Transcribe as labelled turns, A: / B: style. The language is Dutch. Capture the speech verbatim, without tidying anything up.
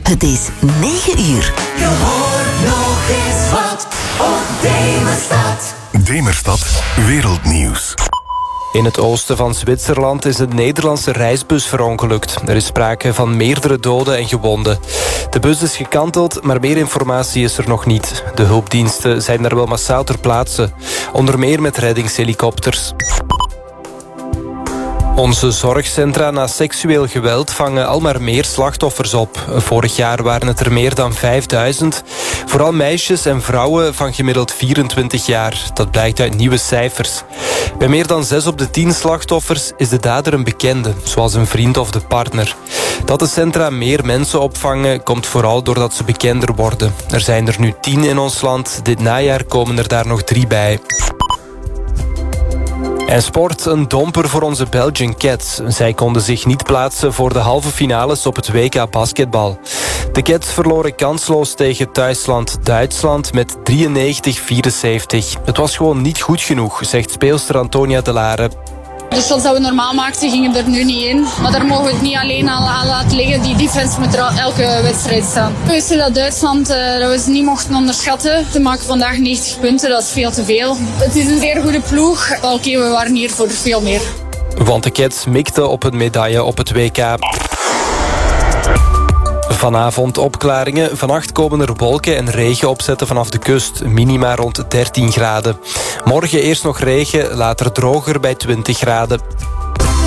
A: Het is negen uur.
B: Je hoort nog eens wat op Demerstad.
C: Demerstad Wereldnieuws.
D: In het oosten van Zwitserland is een Nederlandse reisbus verongelukt. Er is sprake van meerdere doden en gewonden. De bus is gekanteld, maar meer informatie is er nog niet. De hulpdiensten zijn daar wel massaal ter plaatse. Onder meer met reddingshelikopters. Onze zorgcentra na seksueel geweld vangen al maar meer slachtoffers op. Vorig jaar waren het er meer dan vijfduizend. Vooral meisjes en vrouwen van gemiddeld vierentwintig jaar. Dat blijkt uit nieuwe cijfers. Bij meer dan zes op de tien slachtoffers is de dader een bekende, zoals een vriend of de partner. Dat de centra meer mensen opvangen, komt vooral doordat ze bekender worden. Er zijn er nu tien in ons land. Dit najaar komen er daar nog drie bij. En sport, een domper voor onze Belgian Cats. Zij konden zich niet plaatsen voor de halve finales op het W K basketbal. De Cats verloren kansloos tegen thuisland Duitsland met drieënnegentig vierenzeventig. Het was gewoon niet goed genoeg, zegt speelster Antonia de Lare.
E: De shots dat we normaal maakten gingen er nu niet in. Maar daar mogen we het niet alleen aan, aan laten liggen. Die defense moet er elke wedstrijd staan. We wisten dat Duitsland uh, dat we ze niet mochten onderschatten. Ze maken vandaag negentig punten, dat is veel te veel. Het is een zeer goede ploeg. Oké, okay, we waren hier voor veel meer.
D: Want de Cats mikten op een medaille op het W K. Vanavond opklaringen. Vannacht komen er wolken en regen opzetten vanaf de kust. Minima rond dertien graden. Morgen eerst nog regen, later droger bij twintig graden.